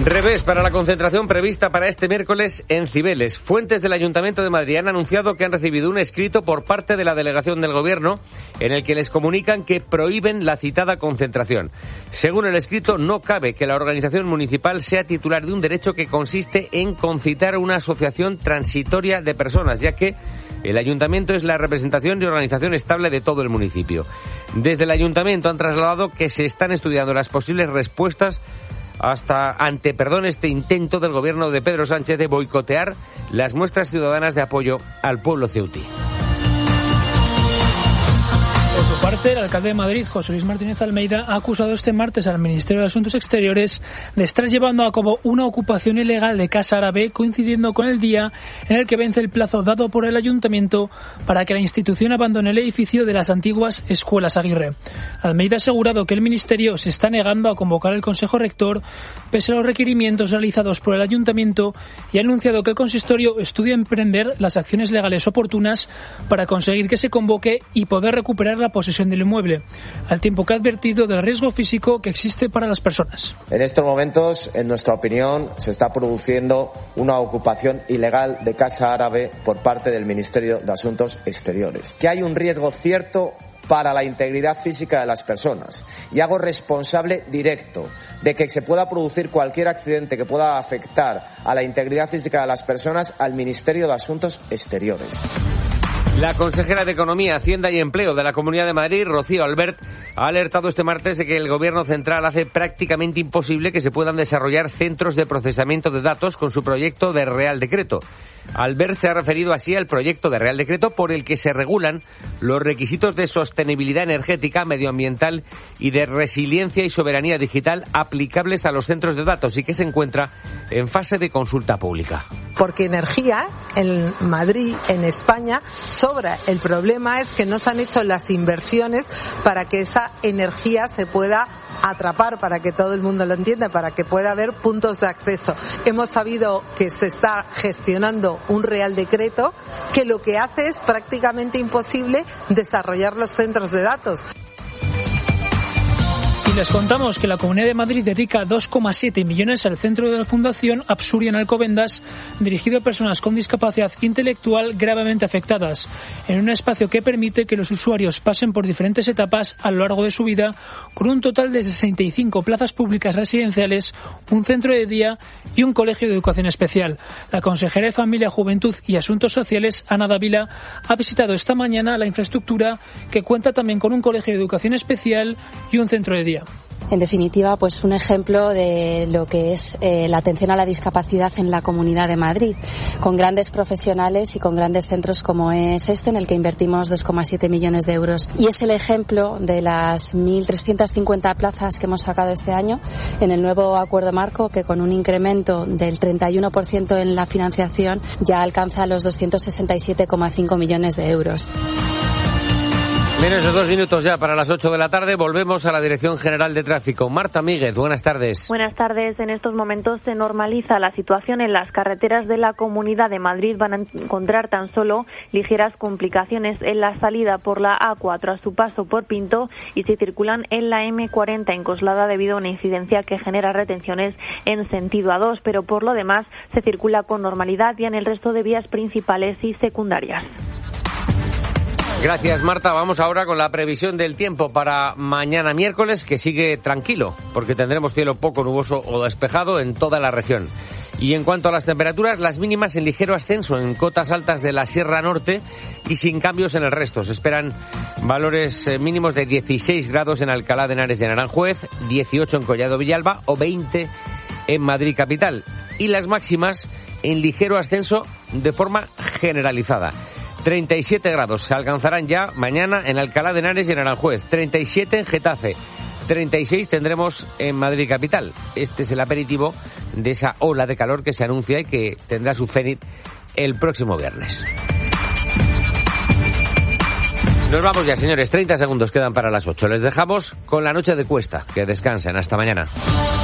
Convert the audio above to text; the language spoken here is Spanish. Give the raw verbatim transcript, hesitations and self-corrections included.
Revés para la concentración prevista para este miércoles en Cibeles. Fuentes del Ayuntamiento de Madrid han anunciado que han recibido un escrito por parte de la delegación del Gobierno en el que les comunican que prohíben la citada concentración. Según el escrito, no cabe que la organización municipal sea titular de un derecho que consiste en concitar una asociación transitoria de personas, ya que el Ayuntamiento es la representación y organización estable de todo el municipio. Desde el Ayuntamiento han trasladado que se están estudiando las posibles respuestas hasta ante, perdón, este intento del gobierno de Pedro Sánchez de boicotear las muestras ciudadanas de apoyo al pueblo ceutí. Por su parte, el alcalde de Madrid, José Luis Martínez Almeida, ha acusado este martes al Ministerio de Asuntos Exteriores de estar llevando a cabo una ocupación ilegal de Casa Árabe, coincidiendo con el día en el que vence el plazo dado por el Ayuntamiento para que la institución abandone el edificio de las antiguas Escuelas Aguirre. Almeida ha asegurado que el Ministerio se está negando a convocar el Consejo Rector pese a los requerimientos realizados por el Ayuntamiento y ha anunciado que el consistorio estudia emprender las acciones legales oportunas para conseguir que se convoque y poder recuperar la posesión del inmueble, al tiempo que ha advertido del riesgo físico que existe para las personas. En estos momentos, en nuestra opinión, se está produciendo una ocupación ilegal de Casa Árabe por parte del Ministerio de Asuntos Exteriores, que hay un riesgo cierto para la integridad física de las personas y hago responsable directo de que se pueda producir cualquier accidente que pueda afectar a la integridad física de las personas al Ministerio de Asuntos Exteriores. La consejera de Economía, Hacienda y Empleo de la Comunidad de Madrid, Rocío Albert, ha alertado este martes de que el Gobierno central hace prácticamente imposible que se puedan desarrollar centros de procesamiento de datos con su proyecto de Real Decreto. Albert se ha referido así al proyecto de Real Decreto por el que se regulan los requisitos de sostenibilidad energética, medioambiental y de resiliencia y soberanía digital aplicables a los centros de datos y que se encuentra en fase de consulta pública. Porque energía en Madrid, en España, sobra. El problema es que no se han hecho las inversiones para que esa energía se pueda atrapar, para que todo el mundo lo entienda, para que pueda haber puntos de acceso. Hemos sabido que se está gestionando un Real Decreto que lo que hace es prácticamente imposible desarrollar los centros de datos. Y les contamos que la Comunidad de Madrid dedica dos coma siete millones al centro de la Fundación Absuria en Alcobendas, dirigido a personas con discapacidad intelectual gravemente afectadas, en un espacio que permite que los usuarios pasen por diferentes etapas a lo largo de su vida, con un total de sesenta y cinco plazas públicas residenciales, un centro de día y un colegio de educación especial. La consejera de Familia, Juventud y Asuntos Sociales, Ana Dávila, ha visitado esta mañana la infraestructura, que cuenta también con un colegio de educación especial y un centro de día. En definitiva, pues un ejemplo de lo que es eh, la atención a la discapacidad en la Comunidad de Madrid, con grandes profesionales y con grandes centros como es este, en el que invertimos dos coma siete millones de euros. Y es el ejemplo de las mil trescientas cincuenta plazas que hemos sacado este año en el nuevo acuerdo marco, que con un incremento del treinta y uno por ciento en la financiación ya alcanza los doscientos sesenta y siete coma cinco millones de euros. Menos de dos minutos ya para las ocho de la tarde. Volvemos a la Dirección General de Tráfico. Marta Míguez, buenas tardes. Buenas tardes. En estos momentos se normaliza la situación en las carreteras de la Comunidad de Madrid. Van a encontrar tan solo ligeras complicaciones en la salida por la A cuatro a su paso por Pinto y si circulan en la eme cuarenta en Coslada debido a una incidencia que genera retenciones en sentido A dos, pero por lo demás se circula con normalidad ya en el resto de vías principales y secundarias. Gracias, Marta. Vamos ahora con la previsión del tiempo para mañana miércoles, que sigue tranquilo, porque tendremos cielo poco nuboso o despejado en toda la región. Y en cuanto a las temperaturas, las mínimas en ligero ascenso en cotas altas de la Sierra Norte y sin cambios en el resto. Se esperan valores mínimos de dieciséis grados en Alcalá de Henares y en Aranjuez, dieciocho en Collado Villalba o veinte en Madrid capital. Y las máximas en ligero ascenso de forma generalizada. treinta y siete grados se alcanzarán ya mañana en Alcalá de Henares y en Aranjuez, treinta y siete en Getafe, treinta y seis tendremos en Madrid capital. Este es el aperitivo de esa ola de calor que se anuncia y que tendrá su cenit el próximo viernes. Nos vamos ya, señores, treinta segundos quedan para las ocho. Les dejamos con la noche de Cuesta. Que descansen, hasta mañana.